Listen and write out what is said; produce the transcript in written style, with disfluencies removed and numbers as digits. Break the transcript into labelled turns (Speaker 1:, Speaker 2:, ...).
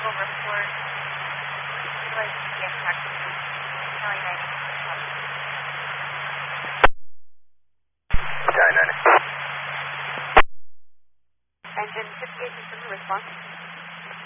Speaker 1: verbal report. Utilize GPS tracking. Kelly 90. Engine 58 system response.